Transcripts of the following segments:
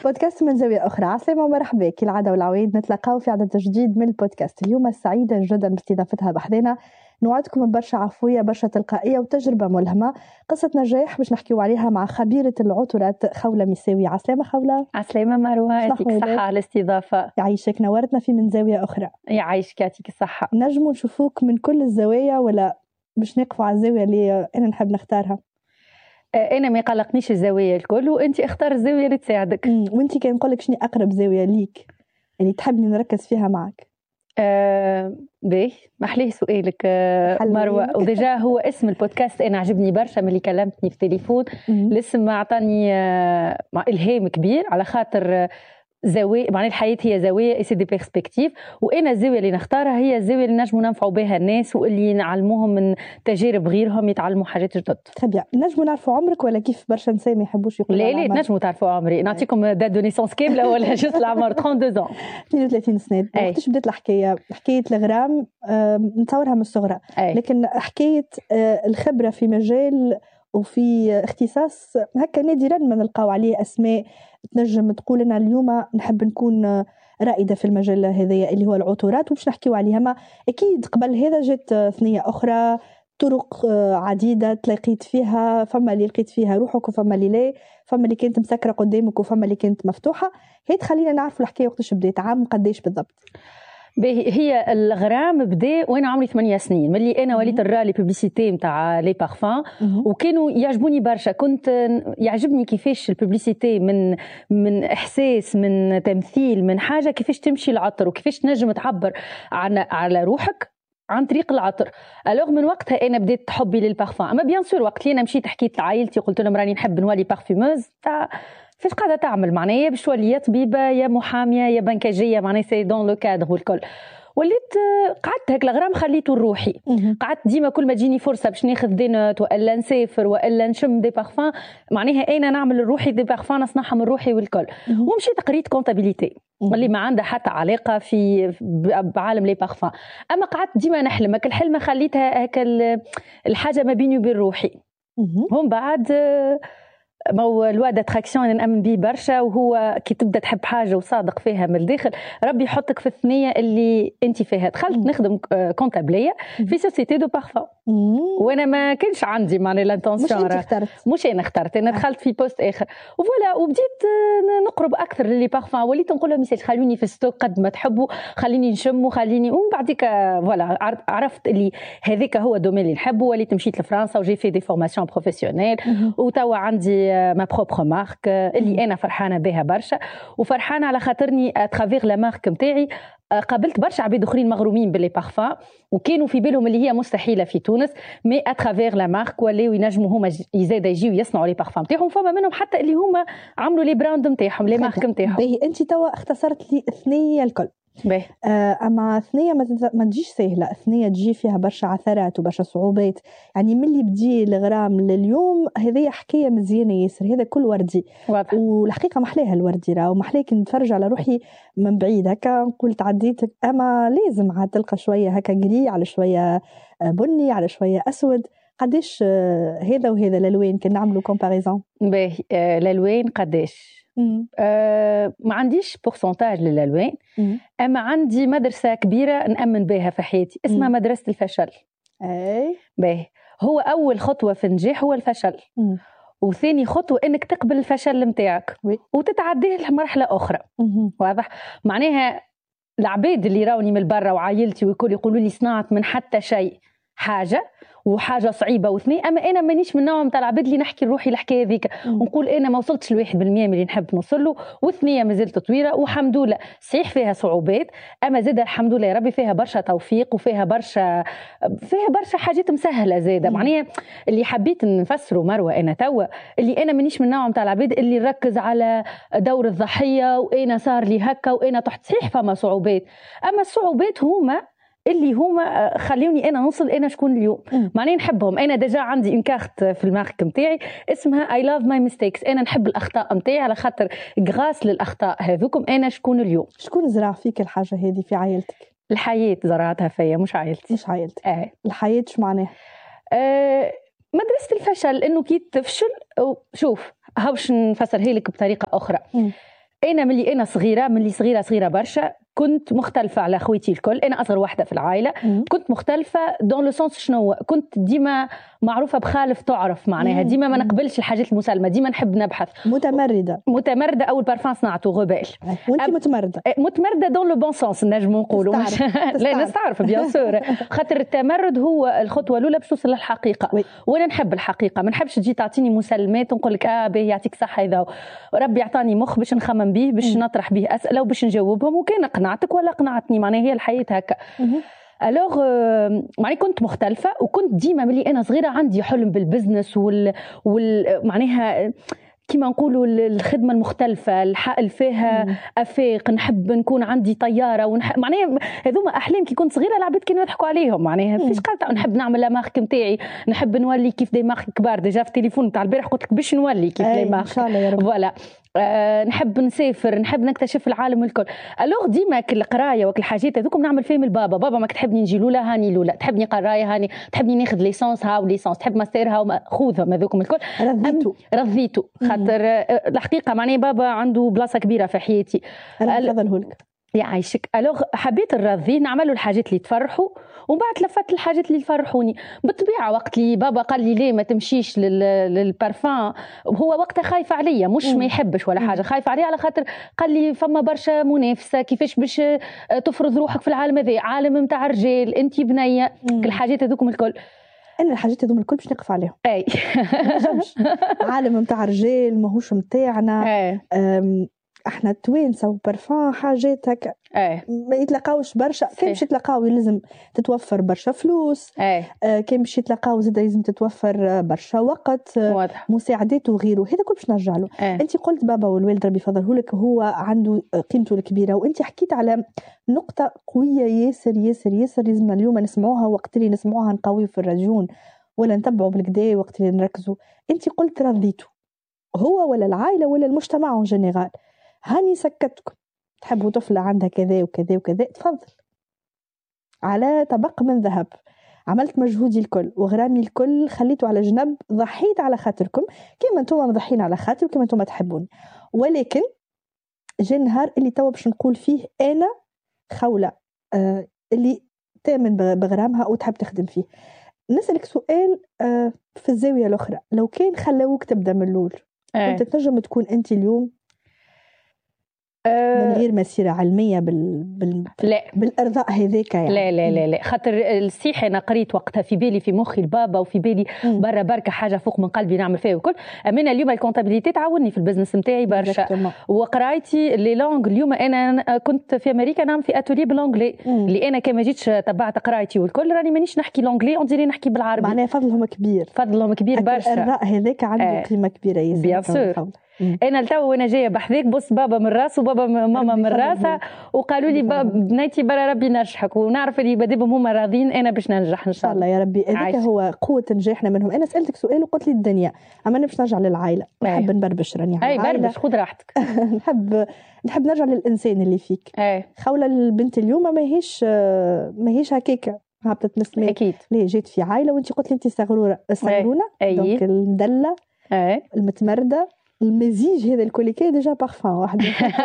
بودكاست من زاوية أخرى. عسلامة ومرحبا، كالعادة والعوايد نتلاقاو في عدد جديد من البودكاست. اليوم السعيدة جدا باستضافتها بحذنا، نوعدكم برشا عفوية، برشا تلقائية وتجربة ملهمة، قصة نجاح باش نحكيو عليها مع خبيرة العطورات خولة ميساوي. عسلامة خولة. عسلامة مروة، يعطيك الصحة على الاستضافة. يعيشك، نورتنا في من زاوية أخرى. يعيشك، يعطيك الصحة. نجموا نشوفوك من كل الزوايا ولا باش نقفوا على الزاوية اللي أنا نحب نختارها؟ أنا ما يقلقنيش الزاوية الكل، وأنت اختار الزاوية اللي تساعدك. وأنت كان نقولك شنو أقرب زاوية ليك يعني تحبني نركز فيها معك؟ باهي، محليه سؤالك مروة. وديجا هو اسم البودكاست أنا عجبني برشا، من اللي كلمتني في التليفون الاسم أعطاني إلهام كبير، على خاطر زاوية معنى الحياة هي زاوية سي دي بيرسبكتيف، وأنا الزاوية اللي نختارها هي الزاوية اللي نجموا ننفعوا بها الناس، واللي نعلموهم من تجارب غيرهم يتعلموا حاجات جدد. طبيعي. نجموا نعرفوا عمرك ولا كيف برشا نساء ما يحبوش يقولوا؟ لا نجموا تعرفوا عمري. نعطيكم دات دو نيسونس كاملة ولا جست العمر 32 ans. 32 سنة. وقتاش بدات الحكاية؟ حكاية الغرام نتصورها من الصغرى، لكن حكاية الخبرة في مجال وفي اختصاص هكا نادرا ما نلقاو عليه أسماء تنجم تقول أنا اليوم نحب نكون رائدة في المجال هذا اللي هو العطورات، ومش نحكيو عليها. ما أكيد قبل هذا جت ثنية أخرى، طرق عديدة تلاقيت فيها، فما اللي لقيت فيها روحك وفما اللي لا، فما اللي كانت مسكرة قدامك وفما اللي كانت مفتوحة. هي تخلينا نعرف الحكاية وقتاش بدات، عام قديش بالضبط؟ هي الغرام بدا وانا عمري 8 سنين، ملي انا وليت نرى لي بوبليسيتي نتاع لي بارفان، وكانوا يعجبوني برشا. كنت يعجبني كيفاش البوبليسيتي من احساس، من تمثيل، من حاجه كيفاش تمشي العطر وكيفاش تنجم تعبر على روحك عن طريق العطر. الوغ من وقتها انا بديت حبي للبارفان. اما بيان سور وقت اللي انا مشيت حكيت لعائلتي قلت لهم راني نحب نولي بارفيموز، فاش قاعده تعمل معناها يا باش تولي يا طبيبه يا محاميه يا بنكاجيه، معناها سي دون لو كادر والكل. وليت قعدت هيك الغرام خليته لروحي. قعدت ديما كل ما تجيني فرصه باش ناخذ دينات والا نسافر والا نشم دي بارفان، معناها انا نعمل لروحي دي بارفان نصنعها من روحي والكل. ومشيت قريت كونتابيليتي اللي ما عندها حتى علاقه في بعالم لي بارفان. اما قعدت ديما نحلم هكا الحلمه، خليتها هكا الحاجه ما بيني وبين روحي. هم بعد مو الوا داتراكسيون انا نامن بيه برشا، وهو كي تبدا تحب حاجه وصادق فيها من الداخل ربي يحطك في الثنيه اللي انت فيها. دخلت نخدم كونتابليه في سوسيتي دو بارفان، وانا ما كانش عندي معناها لانتونسيون، مش انا اخترت، انا دخلت في بوست اخر وفوالا. وبديت نقرب اكثر للي بارفان، وليت نقول لهم ميساج خلوني في الستوك قد ما تحبوا، خليني نشم وخليني. ومن بعديك فوالا عرفت اللي هذاك هو دومين اللي نحبه. وليت مشيت لفرنسا وجي في دي فورماسيون بروفيسيونيل، وتوا عندي ما بروبر مارك اللي انا فرحانه بها برشا، وفرحانه على خاطرني اترافير لا مارك نتاعي قابلت برشا عباد اخرين مغرومين باللي بارفان، وكانوا في بالهم اللي هي مستحيله في تونس، مي اترافير لا مارك ولاو ينجموا هما يزيد يجيو يصنعوا لي بارفان نتاعهم. فما منهم حتى اللي هما عملوا لي براند نتاعهم، لي مارك نتاعهم. باهي انت توا اختصرت لي الثنيه الكل. اما ثنيه ما تجيش سهله، ثنيه تجي فيها برشا عثرات وبرشا صعوبات. يعني من اللي بدي الغرام لليوم هذه حكايه مزيانه ياسر، هذا كل وردي واضح. والحقيقه محلاها الوردي راه محلاها كي نتفرج على روحي من بعيد هكا نقول تعديت. اما لازم عاد تلقى شويه هكا جري على شويه بني على شويه اسود. قداش هذا وهذا الالوان كنا نعملوا كومباريزون؟ باهي الالوان قداش؟ ما عنديش بورسنتاج للالوان، اما عندي مدرسه كبيره نامن بها في حياتي اسمها مدرسه الفشل. اي باهي، هو اول خطوه في النجاح هو الفشل، وثاني خطوه انك تقبل الفشل نتاعك وتتعديه لمرحله اخرى. واضح؟ معناها العباد اللي راوني من برا وعائلتي ويقولوا لي صنعت من حتى شيء حاجه وحاجه صعيبه واثنين، اما انا مانيش من نوع نتاع العباد اللي نحكي لروحي الحكايه ذيك ونقول انا ما وصلتش ل1% من اللي نحب نوصل له، واثنيه مازلت طويله والحمد لله. صحيح فيها صعوبات، اما زاد الحمد لله يا ربي فيها برشا توفيق وفيها برشا حاجات مسهله زاده. معناها اللي حبيت نفسره مروه انا توا اللي انا مانيش من نوع نتاع العباد اللي نركز على دور الضحيه وانا صار لي هكا وانا تحت. صحيح فما صعوبات، اما الصعوبات هما اللي هما خليوني انا نوصل انا شكون اليوم. معناها نحبهم. انا ديجا عندي ان كارت في المارك نتاعي اسمها I love my mistakes. انا نحب الاخطاء نتاعي على خاطر غراس للاخطاء هذوكم انا شكون اليوم. شكون زرع فيك الحاجه هذه في عائلتك؟ الحياه زرعتها فيا، مش عائلتي. مش عائلتك. الحياه شو معناها؟ مدرسه الفشل انه كي تفشل. شوف هاوش نفسرها لك بطريقه اخرى. انا ملي صغيره برشا كنت مختلفة على خويتي الكل. أنا أصغر واحدة في العائلة. كنت مختلفة دون لو سونس شنو، كنت ديما معروفة بخالف تعرف، معناها ديما ما نقبلش الحاجات المسلمة، ديما نحب نبحث. متمردة. أول بارفان صنعته غوبال. وأنت متمردة دون لو بون سونس نجم نقولوا. لا نستعرف بيان سور، خاطر التمرد هو الخطوة الأولى باش توصل للحقيقة. وأنا نحب الحقيقة، ما نحبش تجي تعطيني مسلمات ونقول لك باهي يعطيك صحة إذا ربي يعطاني مخ باش نخمم به، باش نطرح به أسئلة وباش نجاوبهم، وكان قنعتك ولا قنعتني، معناها هي الحياة هكا. ألوغ معني كنت مختلفة، وكنت ديما ملي أنا صغيرة عندي حلم بالبزنس معناها كما نقولوا الخدمة المختلفة، الحقل فيها أفاق، نحب نكون عندي طيارة معناها هذوما أحلام كي كنت صغيرة العباد كانوا يضحكوا عليهم، معناها فيش قالت نحب نعمل لامارك نتاعي، نحب نولي كيف دي مارك كبار. ديجا في التليفون نتاع البارح قلت لك باش نولي كيف دي مارك. إن شاء الله يا رب. فوالا نحب نسافر، نحب نكتشف العالم الكل. ألوغ ديما كل القرايه وكل حاجات هذوكم نعمل فيهم البابا ما كتحبني نجي لولا هاني لولا، تحبني قرايه هاني، تحبني ناخذ ليسانس ها وليسانس، تحب ماستر ها خذهم هذوكم الكل. رضيتو خاطر الحقيقه معني بابا عنده بلاصه كبيره في حياتي. نفضلهولك يعيشك. ألوغ حبيت نرضيه، نعملوا الحاجات اللي تفرحوا، ومن بعد لفت الحاجات اللي يفرحوني. بالطبيعه وقت اللي بابا قال لي ليه ما تمشيش للبارفان، هو وقتها خايف عليا، مش ما يحبش ولا حاجه، خايف عليا على خاطر قال لي فما برشا منافسه، كيفاش باش تفرض روحك في العالم هذا، عالم نتاع رجال، انت بنيه، الحاجات هذوكم الكل. أنا الحاجات هذوم الكل باش نقف عليهم. اي عالم نتاع رجال ماهوش نتاعنا. احنا توانسه وبرفان حاجات هكا ما يتلقاوش برشا. كان باش يتلقاو لازم تتوفر برشا فلوس. كان باش يتلقاو زاد لازم تتوفر برشا وقت، مساعدات وغيره. هذا كل باش نرجع له. انت قلت بابا والوالد ربي يفضله لك هو عنده قيمته الكبيره، وانت حكيت على نقطه قويه ياسر ياسر ياسر لازمنا اليوم نسمعوها، وقت اللي نسمعوها نقويو في الراديون ولا نتبعوا بالكدا، وقت اللي نركزوا. انت قلت رضيته هو ولا العائله ولا المجتمع اون جينيرال، هاني سكتكم تحبوا طفلة عندها كذا وكذا وكذا، تفضل على طبق من ذهب، عملت مجهودي الكل وغرامي الكل خليته على جنب، ضحيت على خاطركم كما انتم مضحين على خاطر كما انتم تحبون. ولكن جاء النهار اللي توا باش نقول فيه أنا خولة اللي تامن بغرامها وتحب تخدم فيه. نسألك سؤال في الزاوية الأخرى، لو كان خلوك تبدأ من الأول كنت تنجم تكون أنت اليوم من غير مسيرة علمية لا بالإرضاء هذاك يعني. لا لا لا لا، خاطر السيح أنا قريت وقتها في بالي في مخي البابا، وفي بالي برا بركة حاجة فوق من قلبي نعمل فيها وكل. أمانة اليوم الكونتابيليتي تعاوني في البزنس متاعي برشا، وقرايتي لي لونغ. اليوم أنا كنت في أمريكا نعمل في أتولي بالانجلي، اللي أنا كما جيتش تبعت قرايتي والكل راني مانيش نحكي لونجلي، أنديري نحكي بالعربي. معناها فضلهم كبير برشا. الإرضاء هذاك عنده قيمة كبيرة ياسر. بيان سور. أنا لتو وأنا جاية بحذاك بص بابا من راسه وبابا ماما من راسها، وقالوا لي بناتي برا ربي نرجحك، ونعرف اللي بديبهم هما راضين أنا باش ننجح إن شاء الله يا ربي. هذاك هو قوة نجاحنا منهم. أنا سألتك سؤال وقلت لي الدنيا، أما أنا باش نرجع للعائلة. نحب نبربش راني على العائلة. بربش خذ راحتك. نحب نرجع للإنسان اللي فيك. خولة البنت اليوم ماهيش هكاكا هبطت مسمى. أكيد ليه جيت في عائلة وأنت قلت لي أنت صغرونة دونك المدلة المتمردة، المزيج هذا الكل كي ديجا بارفان واحد.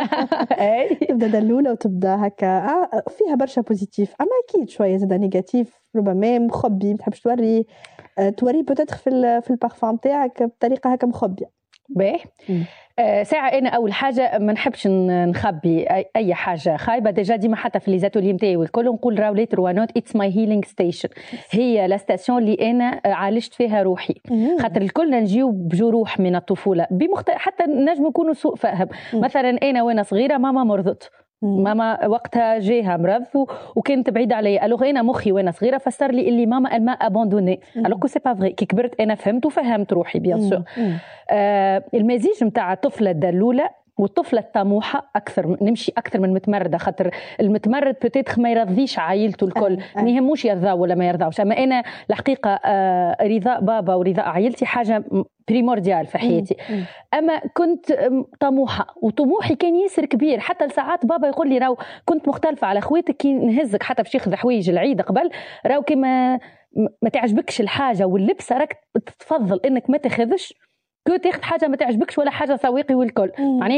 تبدا دلوله وتبدا هكا فيها برشا بوزيتيف، اما اكيد شويه زاد نيجاتيف، ربما مخبي ما تحبش توري بوتيتر في البارفان تاعك بطريقه هكا مخبيه. باهي ساعة أنا أول حاجة ما نحبش نخبي أي حاجة خايبة. ديجا ديما حتى في ليزاتولي متاعي والكل نقول راو ليتر ونوت اتس ماي هيلينغ ستيشن، هي لا ستاسيون اللي أنا عالجت فيها روحي. خاطر الكل نجيو بجروح من الطفولة حتى نجم يكونوا سوء فهم. مثلا أنا وأنا صغيرة ماما مرضت، ماما وقتها جاها مرض وكانت بعيدة عليا. ألوغ أنا مخي وأنا صغيرة فسر لي اللي ماما ما أباندوني، ألوغ كو سي با فغي. كي كبرت أنا فهمت وفهمت روحي بيان سور. المزيج متاع الطفلة الدلولة والطفلة الطموحة أكثر، نمشي أكثر من متمردة. خاطر المتمرد بتيتخ ما يرضيش عائلته الكل، ما يهموش يرضاو ولا ما يرضاوش. أما أنا الحقيقة رضاء بابا ورضاء عائلتي حاجة بريمورديال في حياتي. أما كنت طموحة وطموحي كان ياسر كبير، حتى لساعات بابا يقول لي راو كنت مختلفة على خواتك، كي نهزك حتى باش ياخذ حوايج العيد قبل راو كما ما تعجبكش الحاجة واللبسة راك تفضل إنك ما تاخذش كو تاخذ حاجة ما تعجبكش ولا حاجة سويقي والكل.